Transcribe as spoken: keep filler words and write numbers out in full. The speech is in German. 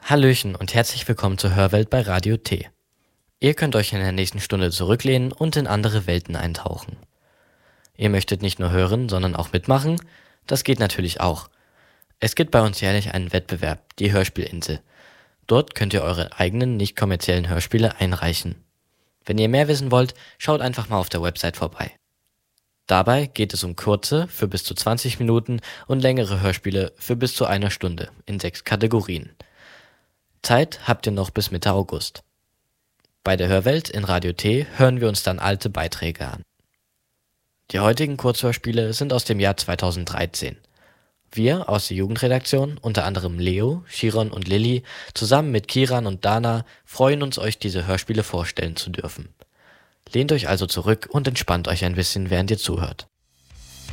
Hallöchen und herzlich willkommen zur Hörwelt bei Radio T. Ihr könnt euch in der nächsten Stunde zurücklehnen und in andere Welten eintauchen. Ihr möchtet nicht nur hören, sondern auch mitmachen? Das geht natürlich auch. Es gibt bei uns jährlich einen Wettbewerb, die Hörspielinsel. Dort könnt ihr eure eigenen nicht kommerziellen Hörspiele einreichen. Wenn ihr mehr wissen wollt, schaut einfach mal auf der Website vorbei. Dabei geht es um kurze, für bis zu zwanzig Minuten und längere Hörspiele für bis zu einer Stunde in sechs Kategorien. Zeit habt ihr noch bis Mitte August. Bei der Hörwelt in Radio T hören wir uns dann alte Beiträge an. Die heutigen Kurzhörspiele sind aus dem Jahr zweitausenddreizehn. Wir aus der Jugendredaktion, unter anderem Leo, Chiron und Lilly, zusammen mit Kiran und Dana, freuen uns, euch diese Hörspiele vorstellen zu dürfen. Lehnt euch also zurück und entspannt euch ein bisschen, während ihr zuhört.